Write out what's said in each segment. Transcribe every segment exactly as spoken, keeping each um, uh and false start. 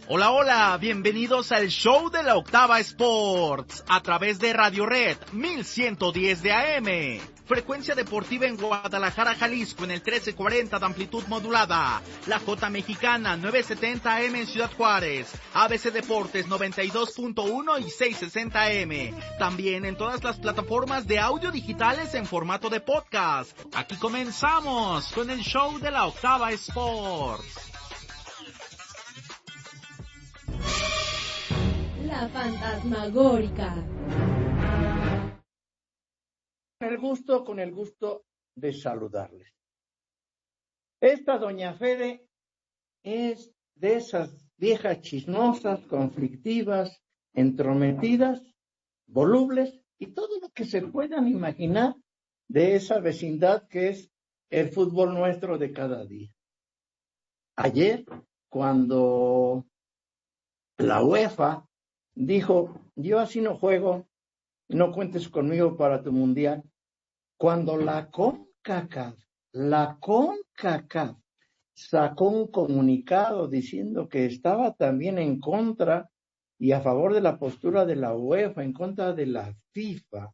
Hola, hola, bienvenidos al show de la Octava Sports, a través de Radio Red mil ciento diez de A M, frecuencia deportiva en Guadalajara, Jalisco, en el trece cuarenta de amplitud modulada, la J Mexicana novecientos setenta A M en Ciudad Juárez, A B C Deportes noventa y dos punto uno y seiscientos sesenta A M, también en todas las plataformas de audio digitales en formato de podcast. Aquí comenzamos con el show de la Octava Sports. La fantasmagórica. Con el gusto, con el gusto de saludarles. Esta doña Fede es de esas viejas chismosas, conflictivas, entrometidas, volubles y todo lo que se puedan imaginar de esa vecindad que es el fútbol nuestro de cada día. Ayer, cuando la UEFA dijo, yo así no juego, no cuentes conmigo para tu mundial. Cuando la CONCACAF, la CONCACAF sacó un comunicado diciendo que estaba también en contra y a favor de la postura de la UEFA, en contra de la FIFA,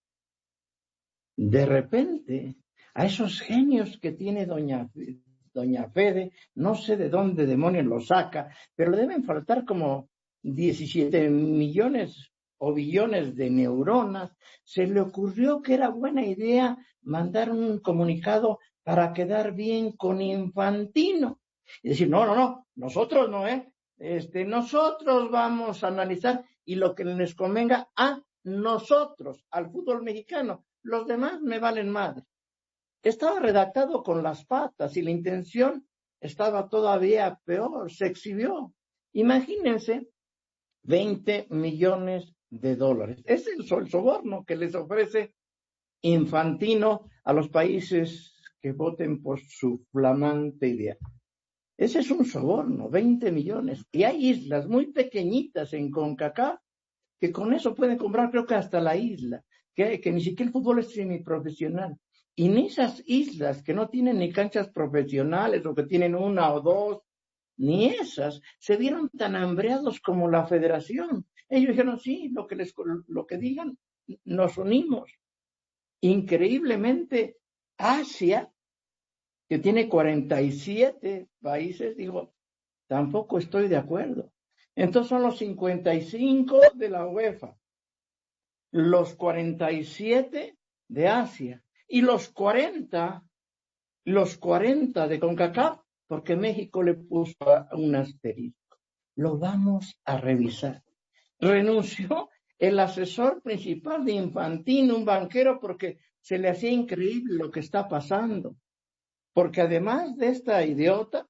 de repente, a esos genios que tiene doña, doña Fede, no sé de dónde demonios lo saca, pero le deben faltar como diecisiete millones o billones de neuronas, se le ocurrió que era buena idea mandar un comunicado para quedar bien con Infantino. Y decir, no, no, no, nosotros no, ¿eh? Este, nosotros vamos a analizar y lo que les convenga a nosotros, al fútbol mexicano. Los demás me valen madre. Estaba redactado con las patas y la intención estaba todavía peor, se exhibió. Imagínense, veinte millones de dólares. Es el soborno que les ofrece Infantino a los países que voten por su flamante idea. Ese es un soborno, veinte millones. Y hay islas muy pequeñitas en CONCACAF que con eso pueden comprar, creo que hasta la isla, que, que ni siquiera el fútbol es semiprofesional. Y en esas islas que no tienen ni canchas profesionales o que tienen una o dos, ni esas, se vieron tan hambreados como la federación. Ellos dijeron, sí, lo que, les, lo que digan, nos unimos. Increíblemente, Asia, que tiene cuarenta y siete países, dijo, tampoco estoy de acuerdo. Entonces son los cincuenta y cinco de la UEFA, los cuarenta y siete de Asia y los cuarenta, los cuarenta de CONCACAF, porque México le puso un asterisco. Lo vamos a revisar. Renunció el asesor principal de Infantino, un banquero, porque se le hacía increíble lo que está pasando. Porque además de esta idiota,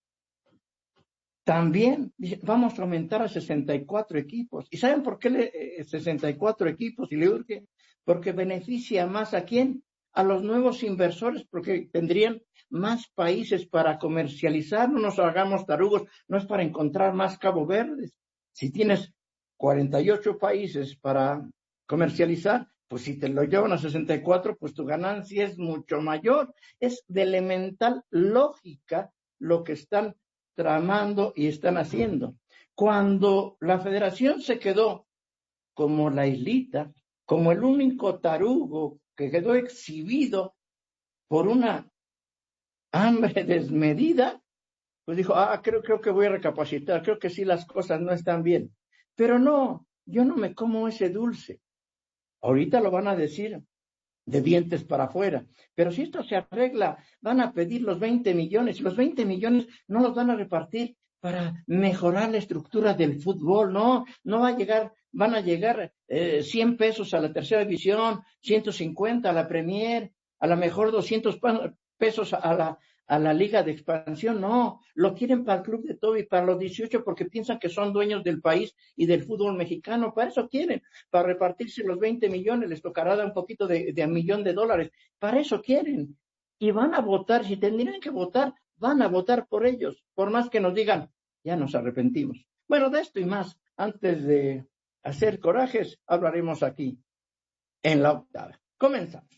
también vamos a aumentar a sesenta y cuatro equipos. ¿Y saben por qué le, eh, sesenta y cuatro equipos? Y le urge, porque beneficia más a quién, a los nuevos inversores, porque tendrían más países para comercializar. No nos hagamos tarugos, no es para encontrar más Cabo Verdes. Si tienes cuarenta y ocho países para comercializar, pues si te lo llevan a sesenta y cuatro, pues tu ganancia es mucho mayor. Es de elemental lógica lo que están tramando y están haciendo. Cuando la federación se quedó como la islita, como el único tarugo que quedó exhibido por una hambre desmedida, pues dijo, ah, creo, creo que voy a recapacitar, creo que sí las cosas no están bien. Pero no, yo no me como ese dulce. Ahorita lo van a decir de dientes para afuera. Pero si esto se arregla, van a pedir los veinte millones. Los veinte millones no los van a repartir para mejorar la estructura del fútbol. No, no va a llegar, van a llegar eh, cien pesos a la tercera división, ciento cincuenta a la Premier, a lo mejor doscientos pesos a la, a la Liga de Expansión. No, lo quieren para el Club de Toby, para los dieciocho, porque piensan que son dueños del país y del fútbol mexicano. Para eso quieren, para repartirse los veinte millones, les tocará dar un poquito de, de un millón de dólares. Para eso quieren. Y van a votar, si tendrían que votar, van a votar por ellos, por más que nos digan, ya nos arrepentimos. Bueno, de esto y más, antes de hacer corajes, hablaremos aquí en la octava. Comenzamos.